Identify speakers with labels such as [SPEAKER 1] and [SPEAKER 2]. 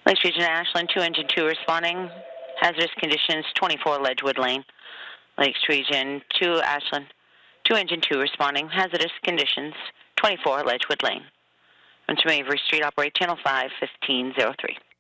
[SPEAKER 1] Lakes Region Ashland, 2 Engine 2 responding. Hazardous conditions, 24 Ledgewood Lane. Lakes Region 2 Ashland, 2 Engine 2 responding. Hazardous conditions, 24 Ledgewood Lane. Onto Avery Street, operate channel 5, 1503.